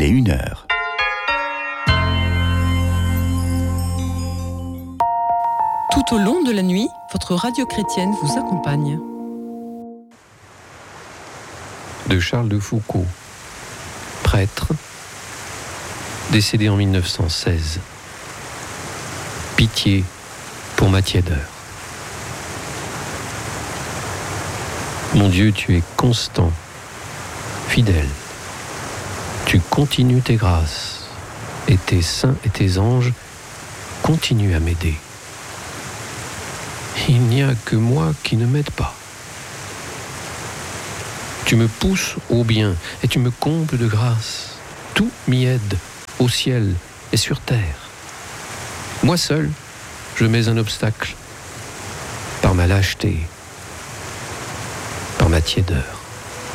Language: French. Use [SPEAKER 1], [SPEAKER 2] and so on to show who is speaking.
[SPEAKER 1] il est 1h.
[SPEAKER 2] Tout au long de la nuit, votre radio chrétienne vous accompagne.
[SPEAKER 3] De Charles de Foucauld, prêtre, décédé en 1916. Pitié pour ma tiédeur. Mon Dieu, tu es constant, fidèle. Tu continues tes grâces, et tes saints et tes anges continuent à m'aider. Il n'y a que moi qui ne m'aide pas. Tu me pousses au bien et tu me combles de grâce. Tout m'y aide, au ciel et sur terre. Moi seul, je mets un obstacle par ma lâcheté, par ma tiédeur.